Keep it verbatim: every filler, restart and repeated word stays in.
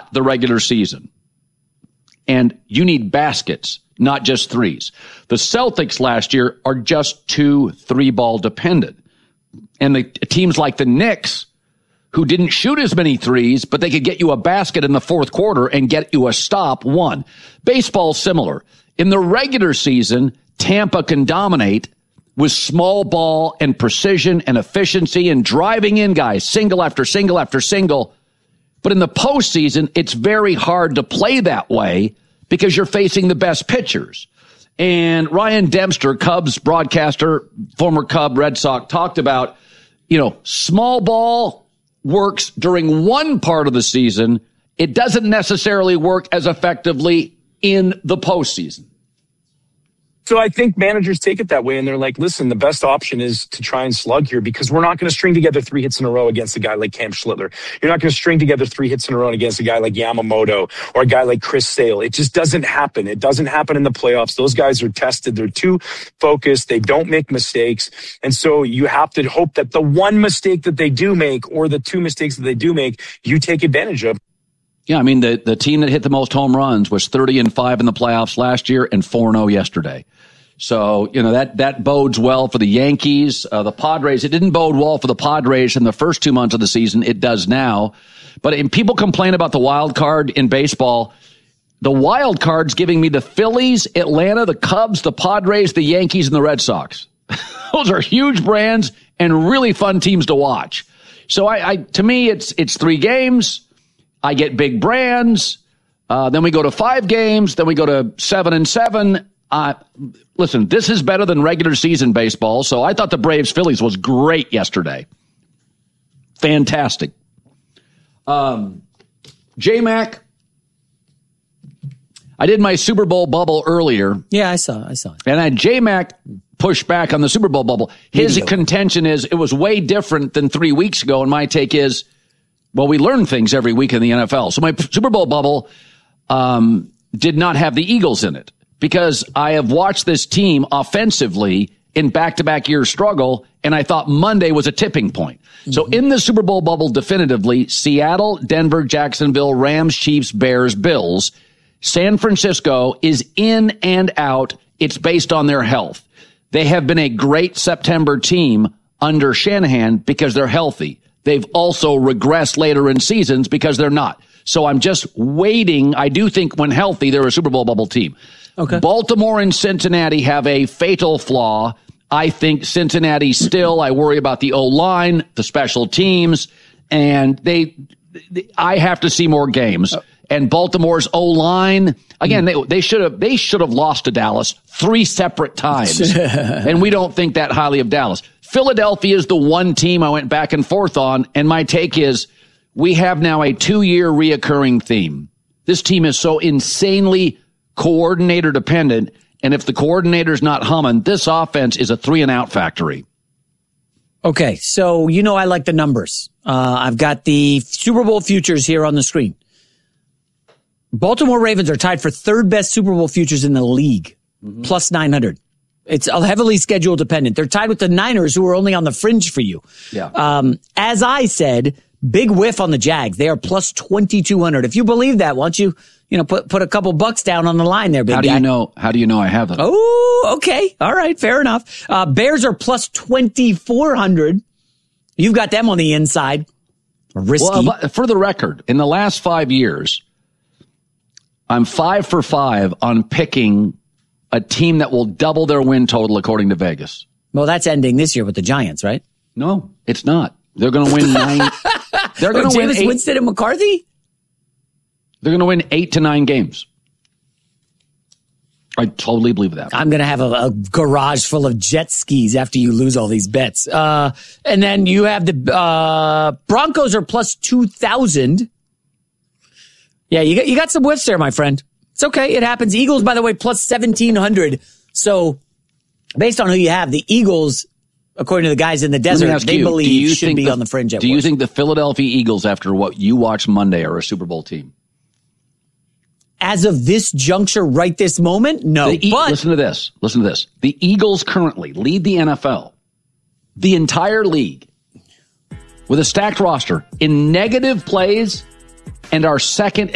not the regular season. And you need baskets, not just threes. The Celtics last year are just two three-ball dependent. And the teams like the Knicks, who didn't shoot as many threes, but they could get you a basket in the fourth quarter and get you a stop, won. Baseball's similar. In the regular season, Tampa can dominate with small ball and precision and efficiency and driving in guys, single after single after single. But in the postseason, it's very hard to play that way because you're facing the best pitchers. And Ryan Dempster, Cubs broadcaster, former Cub Red Sox, talked about, you know, small ball works during one part of the season. It doesn't necessarily work as effectively in the postseason. So I think managers take it that way, and they're like, listen, the best option is to try and slug here because we're not going to string together three hits in a row against a guy like Cam Schlittler. You're not going to string together three hits in a row against a guy like Yamamoto or a guy like Chris Sale. It just doesn't happen. It doesn't happen in the playoffs. Those guys are tested. They're too focused. They don't make mistakes. And so you have to hope that the one mistake that they do make or the two mistakes that they do make, you take advantage of. Yeah, I mean, the, the team that hit the most home runs was thirty and five in the playoffs last year and four and oh yesterday. So, you know, that, that bodes well for the Yankees, uh, the Padres. It didn't bode well for the Padres in the first two months of the season. It does now. But and people complain about the wild card in baseball. The wild card's giving me the Phillies, Atlanta, the Cubs, the Padres, the Yankees, and the Red Sox. Those are huge brands and really fun teams to watch. So I, I to me, it's it's three games. I get big brands. Uh, then we go to five games. Then we go to seven and seven. Uh, listen, this is better than regular season baseball. So I thought the Braves Phillies was great yesterday. Fantastic. Um, J-Mac, I did my Super Bowl bubble earlier. Yeah, I saw I saw it. And I J-Mac pushed back on the Super Bowl bubble. His Video. contention is it was way different than three weeks ago. And my take is, well, we learn things every week in the N F L. So my Super Bowl bubble um, did not have the Eagles in it. Because I have watched this team offensively in back-to-back year struggle, and I thought Monday was a tipping point. Mm-hmm. So in the Super Bowl bubble, definitively, Seattle, Denver, Jacksonville, Rams, Chiefs, Bears, Bills. San Francisco is in and out. It's based on their health. They have been a great September team under Shanahan because they're healthy. They've also regressed later in seasons because they're not. So I'm just waiting. I do think when healthy, they're a Super Bowl bubble team. Okay. Baltimore and Cincinnati have a fatal flaw. I think Cincinnati still, I worry about the O-line, the special teams, and they, they I have to see more games. Oh. And Baltimore's O-line, again, they they should have they should have lost to Dallas three separate times. And we don't think that highly of Dallas. Philadelphia is the one team I went back and forth on, and my take is we have now a two-year reoccurring theme. This team is so insanely coordinator dependent, and if the coordinator's not humming, this offense is a three and out factory. Okay, so you know I like the numbers. Uh, I've got the Super Bowl futures here on the screen. Baltimore Ravens are tied for third best Super Bowl futures in the league, mm-hmm. plus nine hundred. It's heavily schedule dependent. They're tied with the Niners, who are only on the fringe for you. Yeah. Um, as I said, big whiff on the Jags. They are plus twenty-two hundred. If you believe that, why don't you, you know, put put a couple bucks down on the line there, big How do guy. you know? How do you know I have it? Oh, okay. All right. Fair enough. Uh, Bears are plus twenty-four hundred. You've got them on the inside. Risky. Well, for the record, in the last five years, I'm five for five on picking a team that will double their win total according to Vegas. Well, that's ending this year with the Giants, right? No, it's not. They're going to win nine. They're going to win Jameis eight. Winston and McCarthy? They're going to win eight to nine games. I totally believe that. I'm going to have a, a garage full of jet skis after you lose all these bets. Uh, and then you have the uh, Broncos are plus two thousand. Yeah, you got, you got some whiffs there, my friend. It's okay. It happens. Eagles, by the way, plus seventeen hundred. So based on who you have, the Eagles, according to the guys in the desert, they you, believe should be the, on the fringe at Do worst. you think the Philadelphia Eagles, after what you watched Monday, are a Super Bowl team? As of this juncture, right this moment, no. The, but listen to this. Listen to this. The Eagles currently lead the N F L, the entire league, with a stacked roster in negative plays and are second